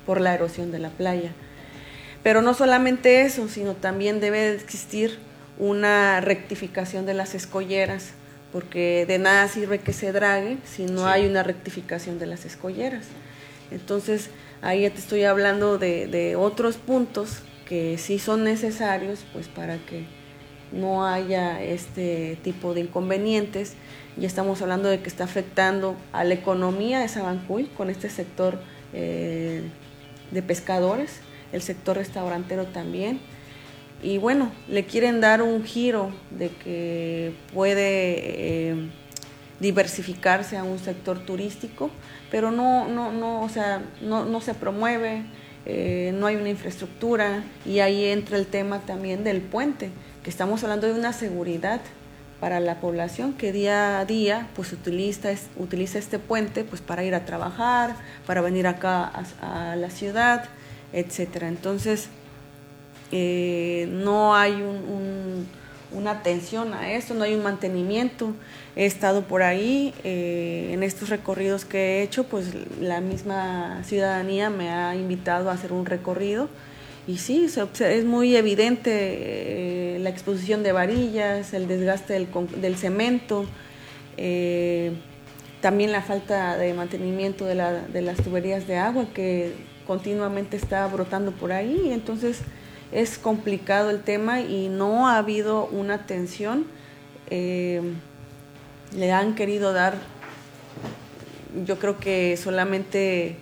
por la erosión de la playa. Pero no solamente eso, sino también debe existir una rectificación de las escolleras, porque de nada sirve que se drague si no hay una rectificación de las escolleras. Entonces, ahí ya te estoy hablando de otros puntos que sí son necesarios, pues para que no haya este tipo de inconvenientes. Ya estamos hablando de que está afectando a la economía de Sabancuy con este sector de pescadores, el sector restaurantero también. Y bueno, le quieren dar un giro de que puede diversificarse a un sector turístico, pero no se promueve, no hay una infraestructura, y ahí entra el tema también del puente, que estamos hablando de una seguridad para la población que día a día pues utiliza este puente pues para ir a trabajar, para venir acá a la ciudad, etcétera. Entonces no hay una atención a esto, no hay un mantenimiento. He estado por ahí, en estos recorridos que he hecho, pues la misma ciudadanía me ha invitado a hacer un recorrido, y sí, es muy evidente la exposición de varillas, el desgaste del cemento, también la falta de mantenimiento de las tuberías de agua que continuamente está brotando por ahí. Entonces es complicado el tema y no ha habido una atención. Le han querido dar, yo creo que solamente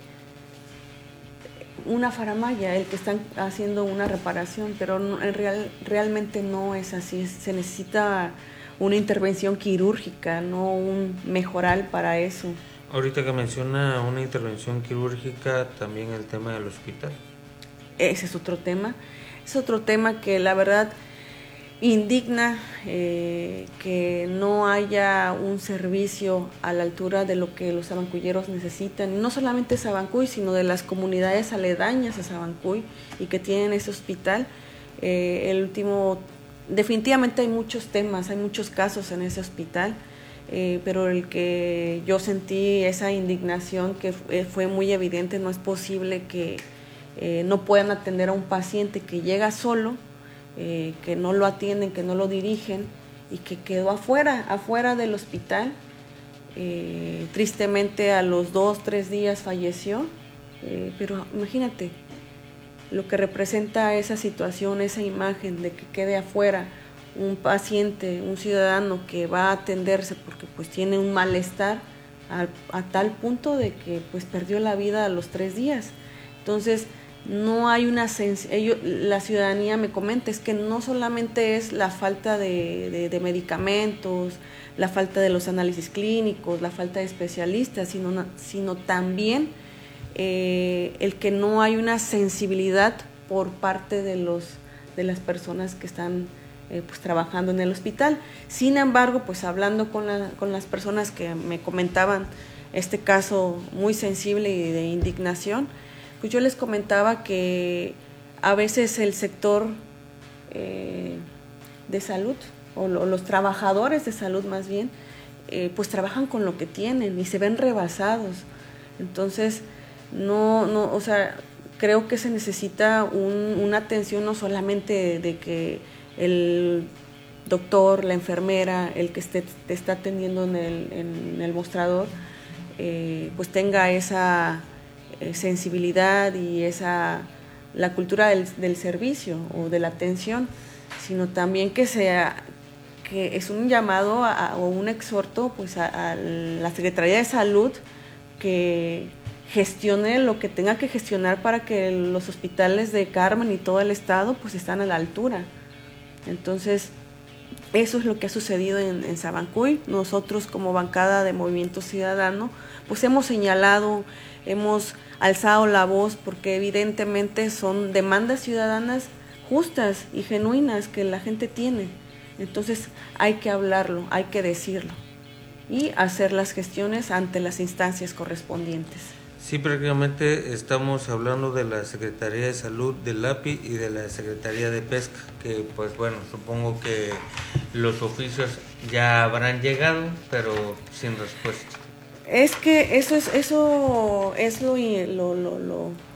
una faramalla, el que están haciendo una reparación, pero realmente no es así. Se necesita una intervención quirúrgica, no un mejoral para eso. Ahorita que menciona una intervención quirúrgica, también el tema del hospital. Ese es otro tema que la verdad indigna, que no haya un servicio a la altura de lo que los sabancuyeros necesitan, y no solamente Sabancuy, sino de las comunidades aledañas a Sabancuy y que tienen ese hospital. Definitivamente hay muchos temas, hay muchos casos en ese hospital, pero el que yo sentí esa indignación que fue muy evidente. No es posible que no puedan atender a un paciente que llega solo, que no lo atienden, que no lo dirigen, y que quedó afuera del hospital. Tristemente a los 2-3 días falleció, pero imagínate lo que representa esa situación, esa imagen de que quede afuera un paciente, un ciudadano que va a atenderse porque pues tiene un malestar a tal punto de que pues perdió la vida a los 3 días. Entonces no hay la ciudadanía me comenta, es que no solamente es la falta de medicamentos, la falta de los análisis clínicos, la falta de especialistas, sino también el que no hay una sensibilidad por parte de las personas que están pues trabajando en el hospital. Sin embargo, pues hablando con las personas que me comentaban este caso muy sensible y de indignación, pues yo les comentaba que a veces el sector de salud, o los trabajadores de salud más bien, pues trabajan con lo que tienen y se ven rebasados. Entonces, creo que se necesita una atención, no solamente de que el doctor, la enfermera, el que te está atendiendo en el mostrador, pues tenga esa sensibilidad y la cultura del servicio o de la atención, sino también que es un llamado o un exhorto pues a la Secretaría de Salud, que gestione lo que tenga que gestionar para que los hospitales de Carmen y todo el estado pues están a la altura. Entonces eso es lo que ha sucedido en Sabancuy. Nosotros como bancada de Movimiento Ciudadano pues hemos señalado, hemos alzado la voz, porque evidentemente son demandas ciudadanas justas y genuinas que la gente tiene. Entonces hay que hablarlo, hay que decirlo y hacer las gestiones ante las instancias correspondientes. Sí, prácticamente estamos hablando de la Secretaría de Salud, del API y de la Secretaría de Pesca, que pues bueno, supongo que los oficios ya habrán llegado, pero sin respuesta. Es que eso es